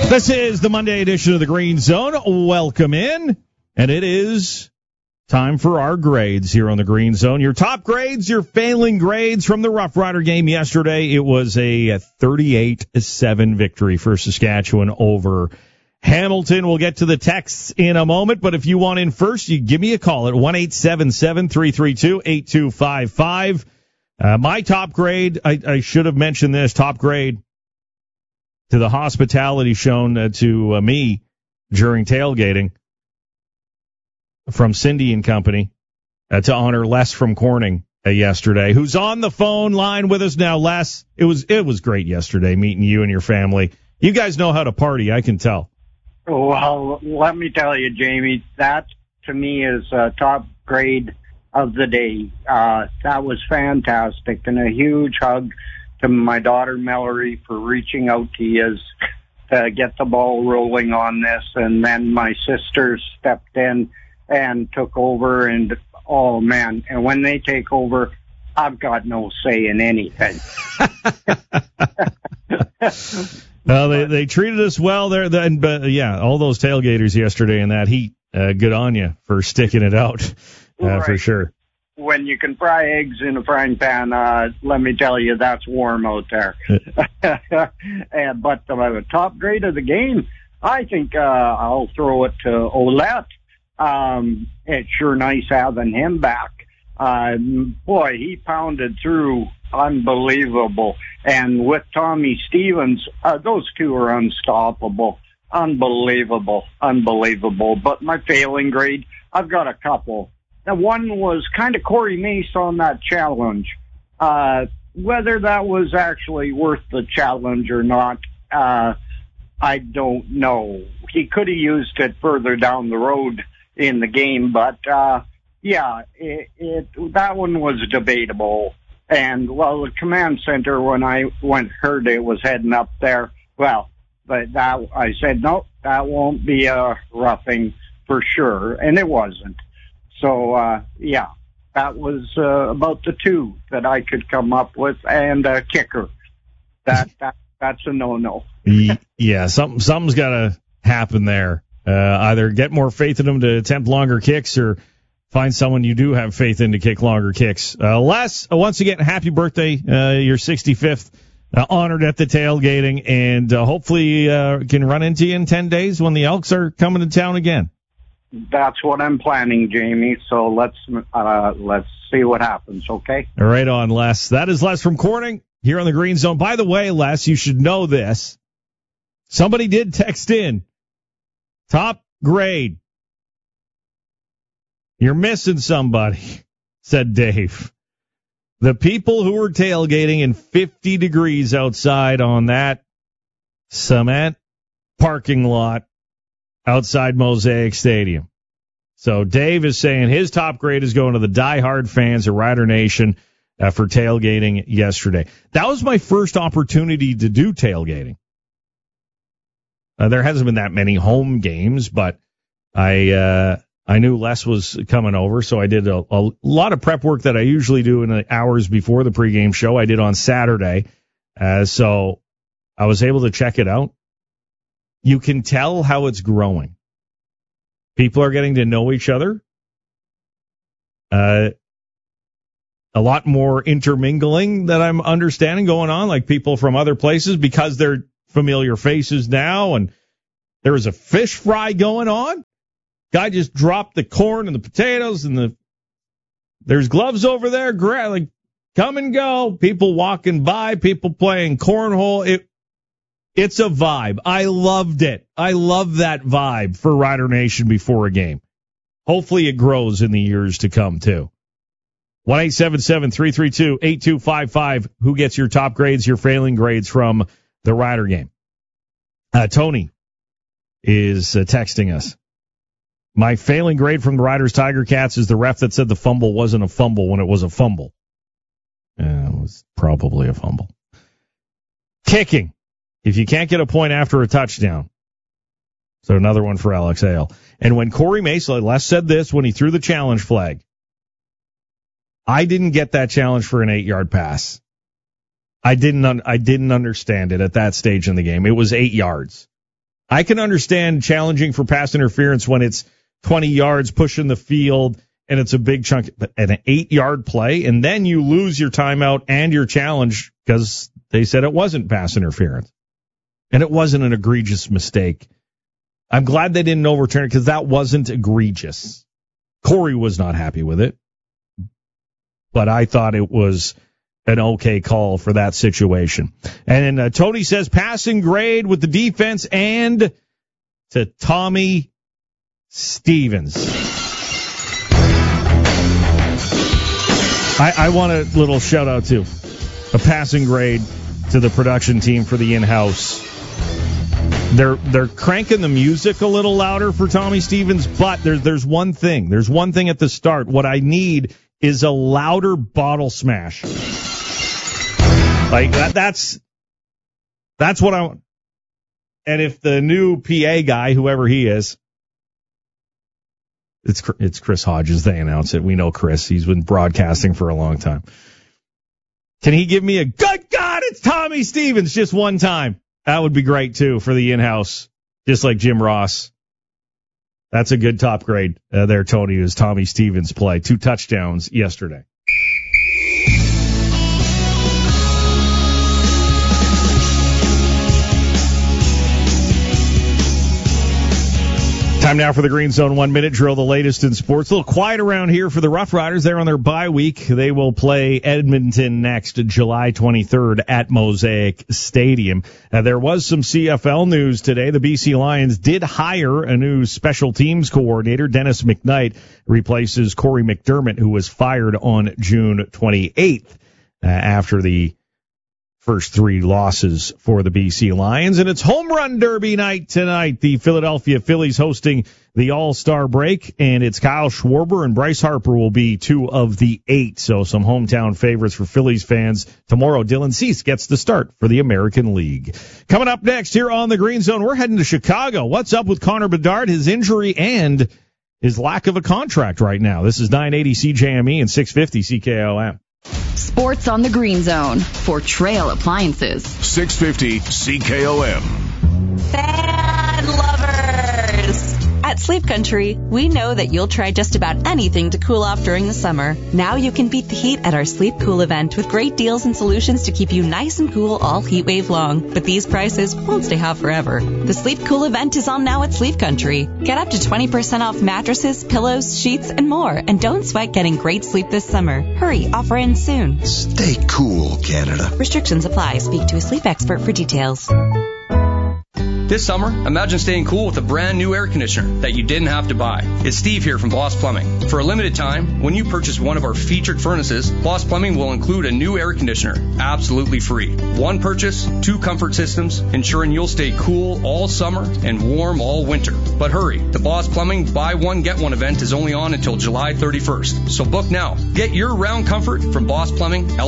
This is the Monday edition of the Green Zone. Welcome in. And it is time for our grades here on the Green Zone. Your top grades, your failing grades from the Rough Rider game yesterday. It was a 38-7 victory for Saskatchewan over Hamilton. We'll get to the texts in a moment, but if you want in first, you give me a call at 1-877-332-8255. My top grade, I should have mentioned this, top grade to the hospitality shown to me during tailgating from Cindy and Company to honor Les from Corning yesterday, who's on the phone line with us now. Les, it was great yesterday meeting you and your family. You guys know how to party, I can tell. Well, let me tell you, Jamie, that to me is top grade of the day. That was fantastic, and a huge hug to my daughter Mallory for reaching out to you to get the ball rolling on this, and then my sisters stepped in and took over, and oh man, and when they take over, I've got no say in anything. Well, they treated us well there, but yeah, all those tailgaters yesterday in that heat, good on you for sticking it out, right. For sure. When you can fry eggs in a frying pan, let me tell you, that's warm out there. But the top grade of the game, I think I'll throw it to Ouellette. It's sure nice having him back. Boy, he pounded through unbelievable. And with Tommy Stevens, those two are unstoppable. Unbelievable. But my failing grade, I've got a couple. One was kind of Corey Mace on that challenge. Whether that was actually worth the challenge or not, I don't know. He could have used it further down the road in the game, but yeah, that one was debatable. And well, the command center, when I heard it was heading up there, well, but that I said no, that won't be a roughing for sure, and it wasn't. So, yeah, that was about the two that I could come up with, and kicker. That's a no-no. Yeah, something's got to happen there. Either get more faith in them to attempt longer kicks or find someone you do have faith in to kick longer kicks. Les, once again, happy birthday, your 65th, honored at the tailgating, and hopefully can run into you in 10 days when the Elks are coming to town again. That's what I'm planning, Jamie. So let's see what happens, okay? Right on, Les. That is Les from Corning here on the Green Zone. By the way, Les, you should know this. Somebody did text in. Top grade. You're missing somebody, said Dave. The people who were tailgating in 50 degrees outside on that cement parking lot outside Mosaic Stadium. So Dave is saying his top grade is going to the diehard fans of Rider Nation for tailgating yesterday. That was my first opportunity to do tailgating. There hasn't been that many home games, but I knew Les was coming over, so I did a lot of prep work that I usually do in the hours before the pregame show. I did on Saturday, so I was able to check it out. You can tell how it's growing. People are getting to know each other. A lot more intermingling that I'm understanding going on, like people from other places because they're familiar faces now. And there was a fish fry going on. Guy just dropped the corn and the potatoes and there's gloves over there. Like, come and go. People walking by, people playing cornhole. It's a vibe. I loved it. I love that vibe for Rider Nation before a game. Hopefully it grows in the years to come, too. 1-877-332-8255. Who gets your top grades, your failing grades from the Rider game? Tony is texting us. My failing grade from the Riders Tiger Cats is the ref that said the fumble wasn't a fumble when it was a fumble. It was probably a fumble. Kicking. If you can't get a point after a touchdown. So another one for Alex Hale. And when Corey Mace, Les said this when he threw the challenge flag, I didn't get that challenge for an 8-yard pass. I didn't understand it at that stage in the game. It was 8 yards. I can understand challenging for pass interference when it's 20 yards pushing the field and it's a big chunk, but an 8-yard play, and then you lose your timeout and your challenge because they said it wasn't pass interference. And it wasn't an egregious mistake. I'm glad they didn't overturn it because that wasn't egregious. Corey was not happy with it, but I thought it was an okay call for that situation. And then Tony says passing grade with the defense and to Tommy Stevens. I want a little shout out to a passing grade to the production team for the in-house. They're cranking the music a little louder for Tommy Stevens, but there's one thing. There's one thing at the start. What I need is a louder bottle smash. Like that's what I want. And if the new PA guy, whoever he is, it's Chris Hodges, they announce it. We know Chris. He's been broadcasting for a long time. Can he give me a good God, it's Tommy Stevens just one time? That would be great, too, for the in-house, just like Jim Ross. That's a good top grade there, Tony, is Tommy Stevens' play. 2 touchdowns yesterday. Time now for the Green Zone 1-minute drill, the latest in sports. A little quiet around here for the Rough Riders. They're on their bye week. They will play Edmonton next, July 23rd at Mosaic Stadium. There was some CFL news today. The BC Lions did hire a new special teams coordinator. Dennis McKnight replaces Corey McDermott, who was fired on June 28th after the first 3 losses for the BC Lions. And it's home run derby night tonight. The Philadelphia Phillies hosting the All-Star break, and it's Kyle Schwarber and Bryce Harper will be 2 of the 8. So some hometown favorites for Phillies fans. Tomorrow, Dylan Cease gets the start for the American League. Coming up next here on the Green Zone, we're heading to Chicago. What's up with Connor Bedard, his injury, and his lack of a contract right now? This is 980 CJME and 650 CKOM. Sports on the Green Zone for Trail Appliances. 650 CKOM. Fan lovers! At Sleep Country, we know that you'll try just about anything to cool off during the summer. Now you can beat the heat at our Sleep Cool event with great deals and solutions to keep you nice and cool all heat wave long. But these prices won't stay hot forever. The Sleep Cool event is on now at Sleep Country. Get up to 20% off mattresses, pillows, sheets, and more. And don't sweat getting great sleep this summer. Hurry, offer ends soon. Stay cool, Canada. Restrictions apply. Speak to a sleep expert for details. This summer, imagine staying cool with a brand new air conditioner that you didn't have to buy. It's Steve here from Boss Plumbing. For a limited time, when you purchase one of our featured furnaces, Boss Plumbing will include a new air conditioner, absolutely free. 1 purchase, 2 comfort systems, ensuring you'll stay cool all summer and warm all winter. But hurry, the Boss Plumbing Buy One Get One event is only on until July 31st. So book now. Get your round comfort from Boss Plumbing,